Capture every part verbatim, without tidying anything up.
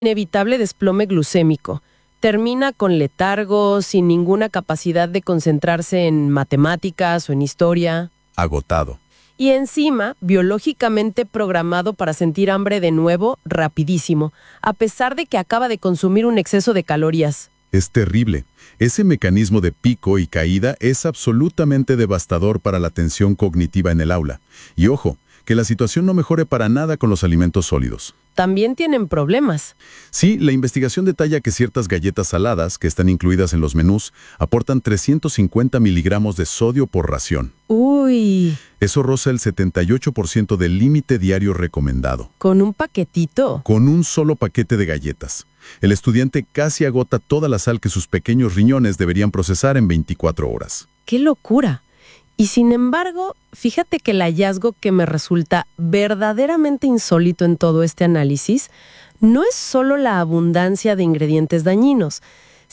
Inevitable desplome glucémico. Termina con letargo, sin ninguna capacidad de concentrarse en matemáticas o en historia. Agotado. Y encima, biológicamente programado para sentir hambre de nuevo rapidísimo, a pesar de que acaba de consumir un exceso de calorías. Es terrible. Ese mecanismo de pico y caída es absolutamente devastador para la atención cognitiva en el aula. Y ojo, que la situación no mejore para nada con los alimentos sólidos. También tienen problemas. Sí, la investigación detalla que ciertas galletas saladas, que están incluidas en los menús, aportan trescientos cincuenta miligramos de sodio por ración. Uy. Eso roza el setenta y ocho por ciento del límite diario recomendado. ¿Con un paquetito? Con un solo paquete de galletas. El estudiante casi agota toda la sal que sus pequeños riñones deberían procesar en veinticuatro horas. ¡Qué locura! Y sin embargo, fíjate que el hallazgo que me resulta verdaderamente insólito en todo este análisis no es solo la abundancia de ingredientes dañinos,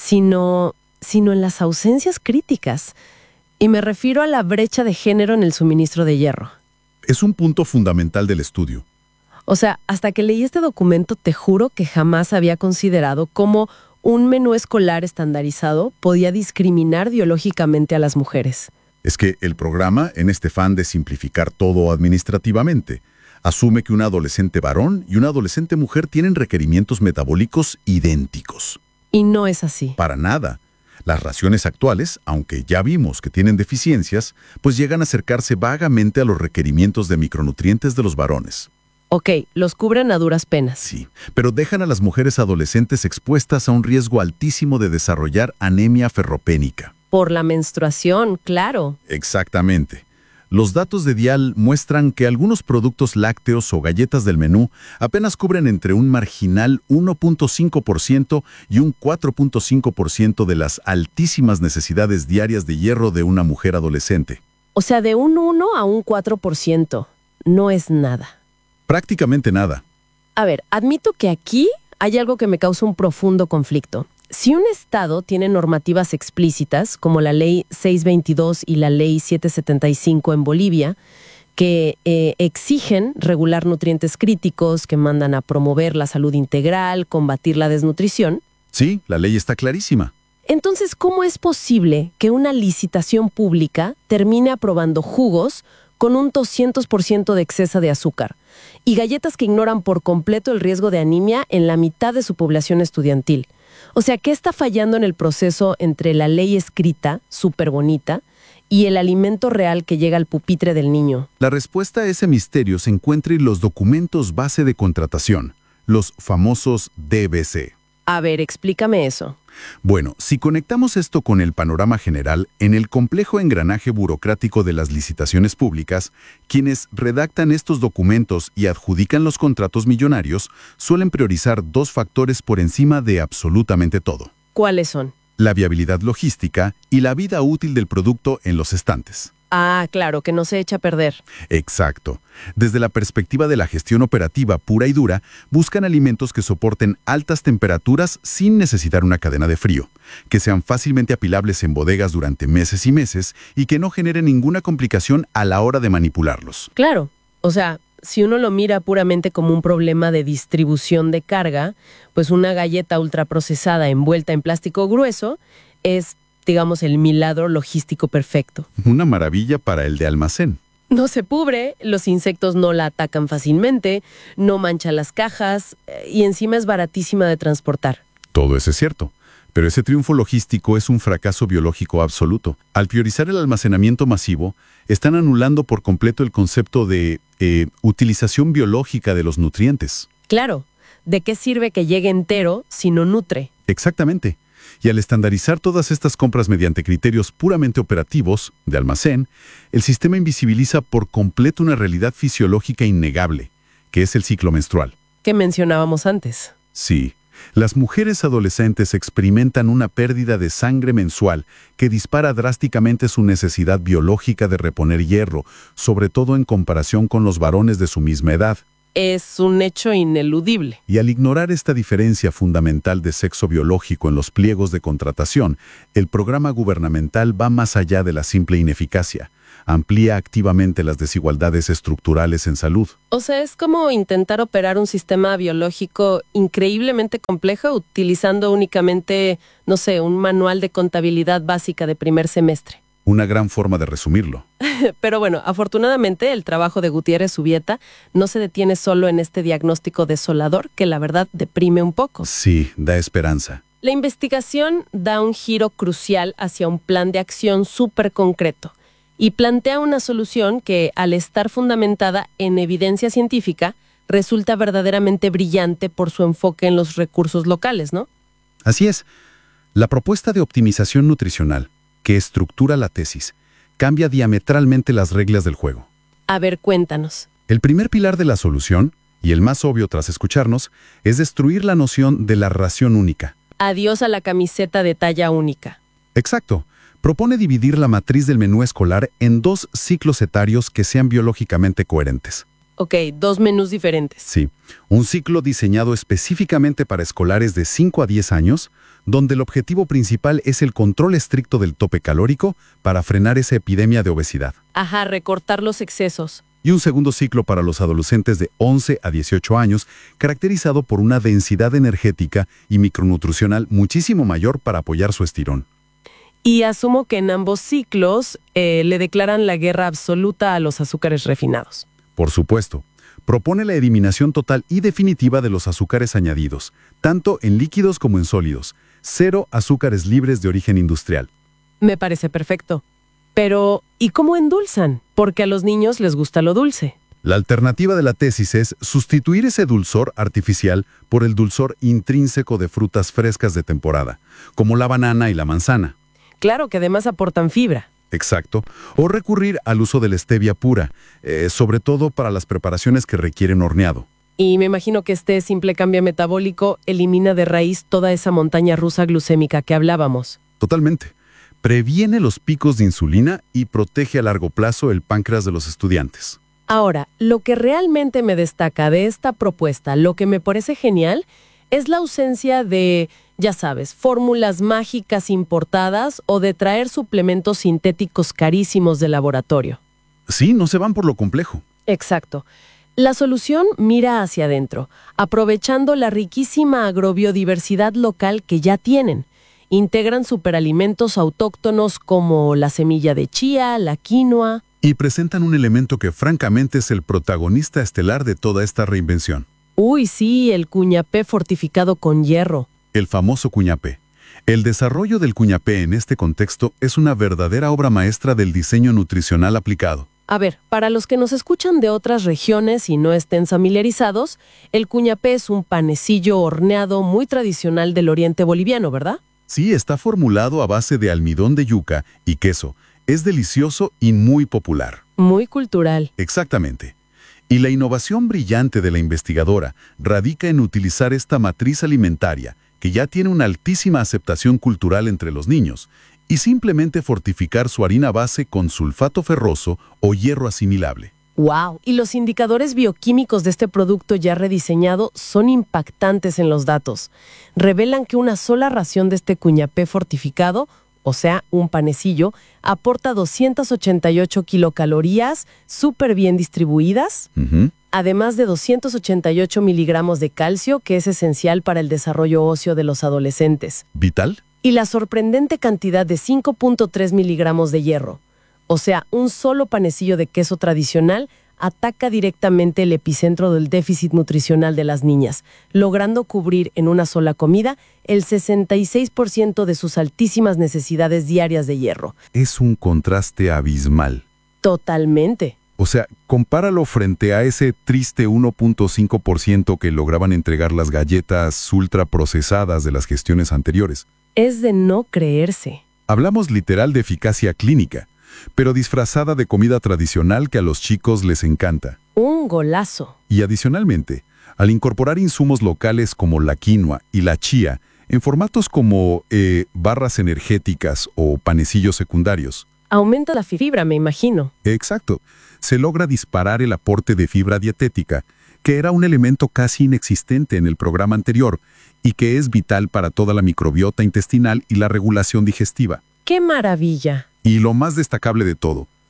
sino, sino en las ausencias críticas. Y me refiero a la brecha de género en el suministro de hierro. Es un punto fundamental del estudio. O sea, hasta que leí este documento, te juro que jamás había considerado cómo un menú escolar estandarizado podía discriminar biológicamente a las mujeres. Es que el programa, en este afán de simplificar todo administrativamente, asume que un adolescente varón y una adolescente mujer tienen requerimientos metabólicos idénticos. Y no es así. Para nada. Las raciones actuales, aunque ya vimos que tienen deficiencias, pues llegan a acercarse vagamente a los requerimientos de micronutrientes de los varones. Ok, los cubren a duras penas. Sí, pero dejan a las mujeres adolescentes expuestas a un riesgo altísimo de desarrollar anemia ferropénica. Por la menstruación, claro. Exactamente. Los datos de Dial muestran que algunos productos lácteos o galletas del menú apenas cubren entre un marginal uno punto cinco por ciento y un cuatro punto cinco por ciento de las altísimas necesidades diarias de hierro de una mujer adolescente. O sea, de un uno a un cuatro por ciento. No es nada. Prácticamente nada. A ver, admito que aquí hay algo que me causa un profundo conflicto. Si un estado tiene normativas explícitas, como la Ley seiscientos veintidós y la Ley setecientos setenta y cinco en Bolivia, que eh, exigen regular nutrientes críticos, que mandan a promover la salud integral, combatir la desnutrición. Sí, la ley está clarísima. Entonces, ¿cómo es posible que una licitación pública termine aprobando jugos con un doscientos por ciento de exceso de azúcar y galletas que ignoran por completo el riesgo de anemia en la mitad de su población estudiantil? O sea, ¿qué está fallando en el proceso entre la ley escrita, súper bonita, y el alimento real que llega al pupitre del niño? La respuesta a ese misterio se encuentra en los documentos base de contratación, los famosos D B C. A ver, explícame eso. Bueno, si conectamos esto con el panorama general, en el complejo engranaje burocrático de las licitaciones públicas, quienes redactan estos documentos y adjudican los contratos millonarios suelen priorizar dos factores por encima de absolutamente todo. ¿Cuáles son? La viabilidad logística y la vida útil del producto en los estantes. Ah, claro, que no se echa a perder. Exacto. Desde la perspectiva de la gestión operativa pura y dura, buscan alimentos que soporten altas temperaturas sin necesitar una cadena de frío, que sean fácilmente apilables en bodegas durante meses y meses y que no generen ninguna complicación a la hora de manipularlos. Claro, o sea, si uno lo mira puramente como un problema de distribución de carga, pues una galleta ultraprocesada envuelta en plástico grueso es, digamos, el milagro logístico perfecto. Una maravilla para el de almacén. No se pudre, los insectos no la atacan fácilmente, no mancha las cajas y encima es baratísima de transportar. Todo eso es cierto, pero ese triunfo logístico es un fracaso biológico absoluto. Al priorizar el almacenamiento masivo, están anulando por completo el concepto de eh, utilización biológica de los nutrientes. Claro, ¿de qué sirve que llegue entero si no nutre? Exactamente. Y al estandarizar todas estas compras mediante criterios puramente operativos, de almacén, el sistema invisibiliza por completo una realidad fisiológica innegable, que es el ciclo menstrual. Que mencionábamos antes. Sí, las mujeres adolescentes experimentan una pérdida de sangre mensual que dispara drásticamente su necesidad biológica de reponer hierro, sobre todo en comparación con los varones de su misma edad. Es un hecho ineludible. Y al ignorar esta diferencia fundamental de sexo biológico en los pliegos de contratación, el programa gubernamental va más allá de la simple ineficacia. amplía activamente las desigualdades estructurales en salud. O sea, es como intentar operar un sistema biológico increíblemente complejo utilizando únicamente, no sé, un manual de contabilidad básica de primer semestre. Una gran forma de resumirlo. Pero bueno, afortunadamente el trabajo de Gutiérrez Subieta no se detiene solo en este diagnóstico desolador que la verdad deprime un poco. Sí, da esperanza. La investigación da un giro crucial hacia un plan de acción súper concreto y plantea una solución que, al estar fundamentada en evidencia científica, resulta verdaderamente brillante por su enfoque en los recursos locales, ¿no? Así es. La propuesta de optimización nutricional, que estructura la tesis, cambia diametralmente las reglas del juego. A ver, cuéntanos. El primer pilar de la solución, y el más obvio tras escucharnos, es destruir la noción de la ración única. Adiós a la camiseta de talla única. Exacto. Propone dividir la matriz del menú escolar en dos ciclos etarios que sean biológicamente coherentes. Ok, dos menús diferentes. Sí, un ciclo diseñado específicamente para escolares de cinco a diez años, donde el objetivo principal es el control estricto del tope calórico para frenar esa epidemia de obesidad. Ajá, recortar los excesos. Y un segundo ciclo para los adolescentes de once a dieciocho años, caracterizado por una densidad energética y micronutricional muchísimo mayor para apoyar su estirón. Y asumo que en ambos ciclos eh, le declaran la guerra absoluta a los azúcares refinados. Por supuesto, propone la eliminación total y definitiva de los azúcares añadidos, tanto en líquidos como en sólidos. Cero azúcares libres de origen industrial. Me parece perfecto. Pero, ¿y cómo endulzan? Porque a los niños les gusta lo dulce. La alternativa de la tesis es sustituir ese dulzor artificial por el dulzor intrínseco de frutas frescas de temporada, como la banana y la manzana. Claro que además aportan fibra. Exacto. O recurrir al uso de la stevia pura, eh, sobre todo para las preparaciones que requieren horneado. Y me imagino que este simple cambio metabólico elimina de raíz toda esa montaña rusa glucémica que hablábamos. Totalmente. Previene los picos de insulina y protege a largo plazo el páncreas de los estudiantes. Ahora, lo que realmente me destaca de esta propuesta, lo que me parece genial, es la ausencia de, ya sabes, fórmulas mágicas importadas o de traer suplementos sintéticos carísimos de laboratorio. Sí, no se van por lo complejo. Exacto. La solución mira hacia adentro, aprovechando la riquísima agrobiodiversidad local que ya tienen. Integran superalimentos autóctonos como la semilla de chía, la quinoa. Y presentan un elemento que francamente es el protagonista estelar de toda esta reinvención. Uy, sí, el cuñapé fortificado con hierro. El famoso cuñapé. El desarrollo del cuñapé en este contexto es una verdadera obra maestra del diseño nutricional aplicado. A ver, para los que nos escuchan de otras regiones y no estén familiarizados, el cuñapé es un panecillo horneado muy tradicional del oriente boliviano, ¿verdad? Sí, está formulado a base de almidón de yuca y queso. Es delicioso y muy popular. Muy cultural. Exactamente. Y la innovación brillante de la investigadora radica en utilizar esta matriz alimentaria, que ya tiene una altísima aceptación cultural entre los niños, y simplemente fortificar su harina base con sulfato ferroso o hierro asimilable. ¡Wow! Y los indicadores bioquímicos de este producto ya rediseñado son impactantes en los datos. Revelan que una sola ración de este cuñapé fortificado, o sea, un panecillo, aporta doscientas ochenta y ocho kilocalorías súper bien distribuidas, Uh-huh. además de doscientos ochenta y ocho miligramos de calcio, que es esencial para el desarrollo óseo de los adolescentes, ¿Vital? y la sorprendente cantidad de cinco punto tres miligramos de hierro. O sea, un solo panecillo de queso tradicional ataca directamente el epicentro del déficit nutricional de las niñas, logrando cubrir en una sola comida el sesenta y seis por ciento de sus altísimas necesidades diarias de hierro. Es un contraste abismal. Totalmente. O sea, compáralo frente a ese triste uno punto cinco por ciento que lograban entregar las galletas ultraprocesadas de las gestiones anteriores. Es de no creerse. Hablamos literal de eficacia clínica, pero disfrazada de comida tradicional que a los chicos les encanta. Un golazo. Y adicionalmente, al incorporar insumos locales como la quinoa y la chía, en formatos como eh, barras energéticas o panecillos secundarios. Aumenta la fibra, me imagino. Exacto. Se logra disparar el aporte de fibra dietética, que era un elemento casi inexistente en el programa anterior y que es vital para toda la microbiota intestinal y la regulación digestiva. ¡Qué maravilla! Y lo más destacable de todo,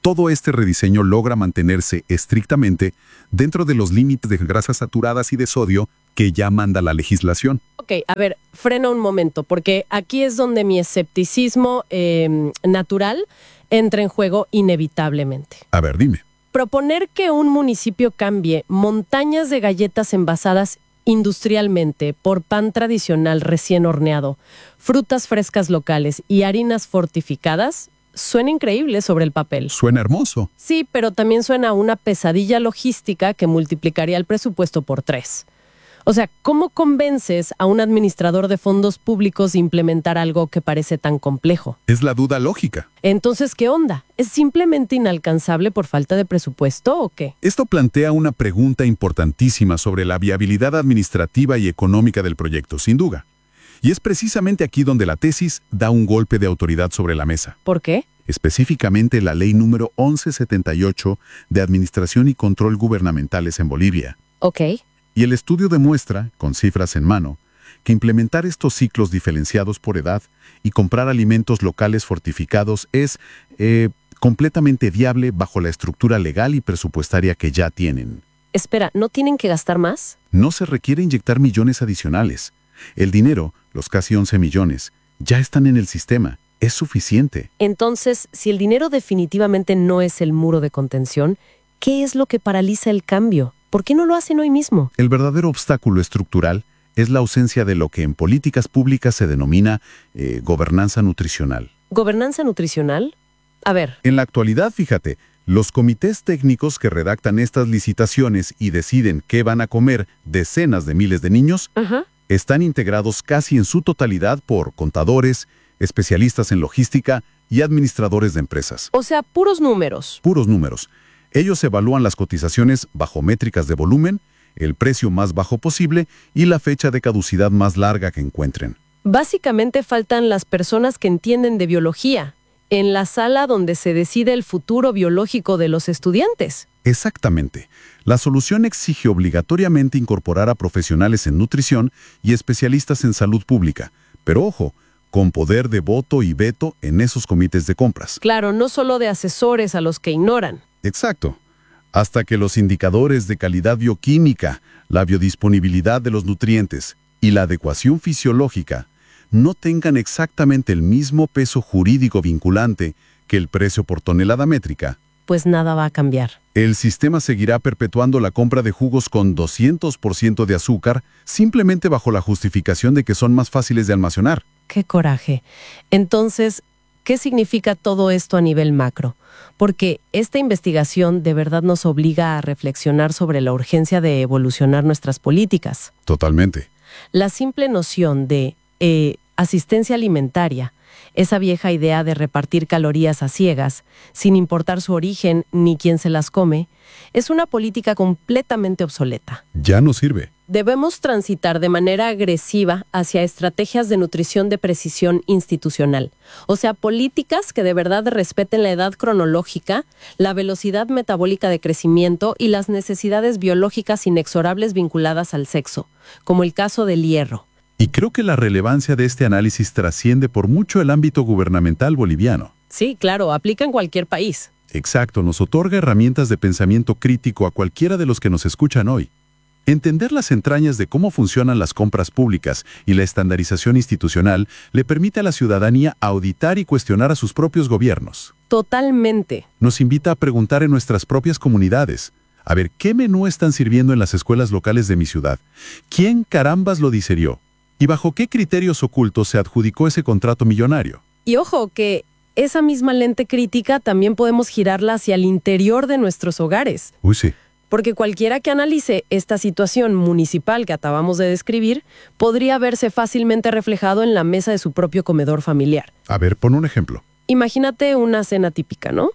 todo este rediseño logra mantenerse estrictamente dentro de los límites de grasas saturadas y de sodio que ya manda la legislación. Ok, a ver, frena un momento, porque aquí es donde mi escepticismo eh, natural entra en juego inevitablemente. A ver, dime. Proponer que un municipio cambie montañas de galletas envasadas industrialmente por pan tradicional recién horneado, frutas frescas locales y harinas fortificadas suena increíble sobre el papel. Suena hermoso. Sí, pero también suena a una pesadilla logística que multiplicaría el presupuesto por tres. O sea, ¿cómo convences a un administrador de fondos públicos de implementar algo que parece tan complejo? Es la duda lógica. Entonces, ¿qué onda? ¿Es simplemente inalcanzable por falta de presupuesto o qué? Esto plantea una pregunta importantísima sobre la viabilidad administrativa y económica del proyecto, sin duda. Y es precisamente aquí donde la tesis da un golpe de autoridad sobre la mesa. ¿Por qué? Específicamente la ley número once setenta y ocho de Administración y Control Gubernamentales en Bolivia. Ok. Y el estudio demuestra, con cifras en mano, que implementar estos ciclos diferenciados por edad y comprar alimentos locales fortificados es eh, completamente viable bajo la estructura legal y presupuestaria que ya tienen. Espera, ¿no tienen que gastar más? No se requiere inyectar millones adicionales. El dinero, los casi once millones, ya están en el sistema. Es suficiente. Entonces, si el dinero definitivamente no es el muro de contención, ¿qué es lo que paraliza el cambio? ¿Por qué no lo hacen hoy mismo? El verdadero obstáculo estructural es la ausencia de lo que en políticas públicas se denomina eh, gobernanza nutricional. ¿Gobernanza nutricional? A ver. En la actualidad, fíjate, los comités técnicos que redactan estas licitaciones y deciden qué van a comer decenas de miles de niños, Ajá. están integrados casi en su totalidad por contadores, especialistas en logística y administradores de empresas. O sea, puros números. Puros números. Ellos evalúan las cotizaciones bajo métricas de volumen, el precio más bajo posible y la fecha de caducidad más larga que encuentren. Básicamente faltan las personas que entienden de biología, en la sala donde se decide el futuro biológico de los estudiantes. Exactamente. La solución exige obligatoriamente incorporar a profesionales en nutrición y especialistas en salud pública. Pero ojo, con poder de voto y veto en esos comités de compras. Claro, no solo de asesores a los que ignoran. Exacto. Hasta que los indicadores de calidad bioquímica, la biodisponibilidad de los nutrientes y la adecuación fisiológica no tengan exactamente el mismo peso jurídico vinculante que el precio por tonelada métrica, pues nada va a cambiar. El sistema seguirá perpetuando la compra de jugos con doscientos por ciento de azúcar simplemente bajo la justificación de que son más fáciles de almacenar. ¡Qué coraje! Entonces, ¿qué significa todo esto a nivel macro? Porque esta investigación de verdad nos obliga a reflexionar sobre la urgencia de evolucionar nuestras políticas. Totalmente. La simple noción de eh, asistencia alimentaria, esa vieja idea de repartir calorías a ciegas, sin importar su origen ni quién se las come, es una política completamente obsoleta. Ya no sirve. Debemos transitar de manera agresiva hacia estrategias de nutrición de precisión institucional, o sea, políticas que de verdad respeten la edad cronológica, la velocidad metabólica de crecimiento y las necesidades biológicas inexorables vinculadas al sexo, como el caso del hierro. Y creo que la relevancia de este análisis trasciende por mucho el ámbito gubernamental boliviano. Sí, claro, aplica en cualquier país. Exacto, nos otorga herramientas de pensamiento crítico a cualquiera de los que nos escuchan hoy. Entender las entrañas de cómo funcionan las compras públicas y la estandarización institucional le permite a la ciudadanía auditar y cuestionar a sus propios gobiernos. Totalmente. Nos invita a preguntar en nuestras propias comunidades. A ver, ¿qué menú están sirviendo en las escuelas locales de mi ciudad? ¿Quién carambas lo diserió? ¿Y bajo qué criterios ocultos se adjudicó ese contrato millonario? Y ojo, que esa misma lente crítica también podemos girarla hacia el interior de nuestros hogares. Uy, sí. Porque cualquiera que analice esta situación municipal que acabamos de describir podría verse fácilmente reflejado en la mesa de su propio comedor familiar. A ver, pon un ejemplo. Imagínate una cena típica, ¿no?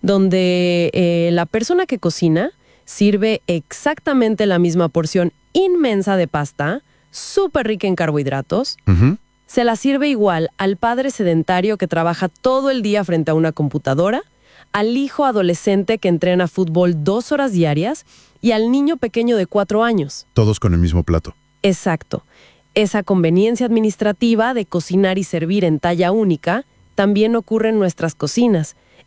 Donde eh, la persona que cocina sirve exactamente la misma porción inmensa de pasta, súper rica en carbohidratos. Uh-huh. Se la sirve igual al padre sedentario que trabaja todo el día frente a una computadora, al hijo adolescente que entrena fútbol dos horas diarias y al niño pequeño de cuatro años. Todos con el mismo plato. Exacto. Esa conveniencia administrativa de cocinar y servir en talla única también ocurre en nuestras cocinas,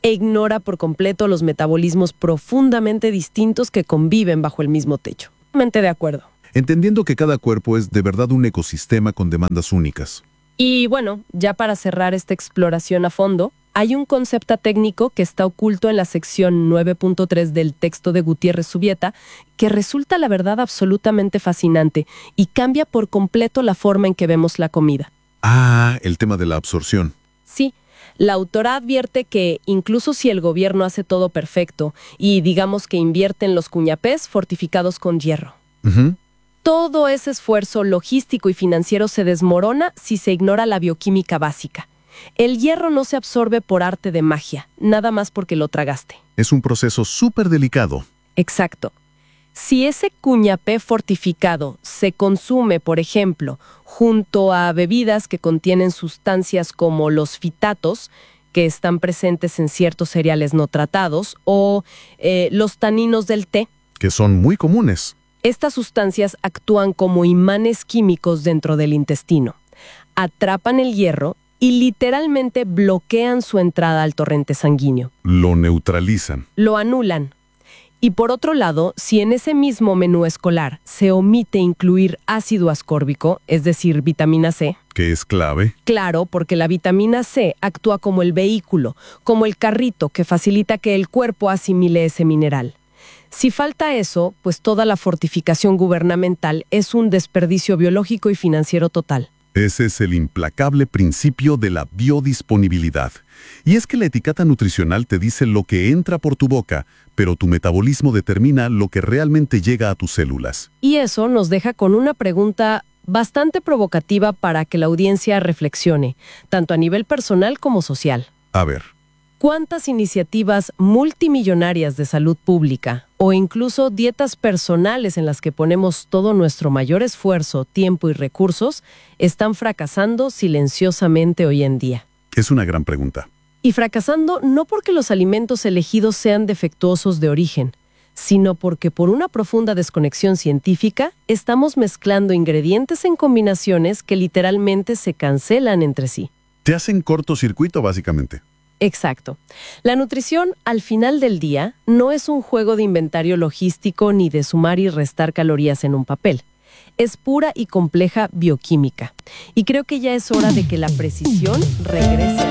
e ignora por completo los metabolismos profundamente distintos que conviven bajo el mismo techo. Mente de acuerdo. Entendiendo que cada cuerpo es de verdad un ecosistema con demandas únicas. Y bueno, ya para cerrar esta exploración a fondo, hay un concepto técnico que está oculto en la sección nueve punto tres del texto de Gutiérrez Subieta que resulta la verdad absolutamente fascinante y cambia por completo la forma en que vemos la comida. Ah, el tema de la absorción. Sí, la autora advierte que incluso si el gobierno hace todo perfecto y digamos que invierte en los cuñapés fortificados con hierro, Uh-huh. todo ese esfuerzo logístico y financiero se desmorona si se ignora la bioquímica básica. El hierro no se absorbe por arte de magia, nada más porque lo tragaste. Es un proceso súper delicado. Exacto. Si ese cuñapé fortificado se consume, por ejemplo, junto a bebidas que contienen sustancias como los fitatos, que están presentes en ciertos cereales no tratados, o eh, los taninos del té, Que son muy comunes. estas sustancias actúan como imanes químicos dentro del intestino, atrapan el hierro y literalmente bloquean su entrada al torrente sanguíneo. Lo neutralizan. Lo anulan. Y por otro lado, si en ese mismo menú escolar se omite incluir ácido ascórbico, es decir, vitamina C, Que es clave. claro, porque la vitamina C actúa como el vehículo, como el carrito que facilita que el cuerpo asimile ese mineral. Si falta eso, pues toda la fortificación gubernamental es un desperdicio biológico y financiero total. Ese es el implacable principio de la biodisponibilidad. Y es que la etiqueta nutricional te dice lo que entra por tu boca, pero tu metabolismo determina lo que realmente llega a tus células. Y eso nos deja con una pregunta bastante provocativa para que la audiencia reflexione, tanto a nivel personal como social. A ver, ¿Cuántas iniciativas multimillonarias de salud pública o incluso dietas personales en las que ponemos todo nuestro mayor esfuerzo, tiempo y recursos están fracasando silenciosamente hoy en día? es una gran pregunta. Y fracasando no porque los alimentos elegidos sean defectuosos de origen, sino porque por una profunda desconexión científica estamos mezclando ingredientes en combinaciones que literalmente se cancelan entre sí. Te hacen cortocircuito, básicamente. Exacto. La nutrición, al final del día, no es un juego de inventario logístico ni de sumar y restar calorías en un papel. Es pura y compleja bioquímica. Y creo que ya es hora de que la precisión regrese a